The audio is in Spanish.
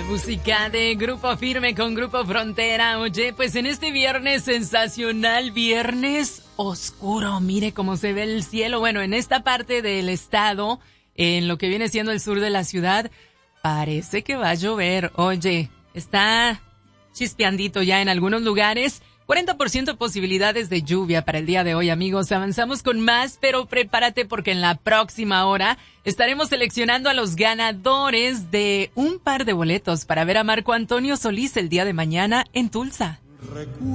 música de Grupo Firme con Grupo Frontera. Oye, pues en este viernes sensacional, viernes oscuro, mire cómo se ve el cielo. Bueno, en esta parte del estado, en lo que viene siendo el sur de la ciudad, parece que va a llover. Oye, está chispeandito ya en algunos lugares. 40% posibilidades de lluvia para el día de hoy, amigos. Avanzamos con más, pero prepárate porque en la próxima hora estaremos seleccionando a los ganadores de un par de boletos para ver a Marco Antonio Solís el día de mañana en Tulsa.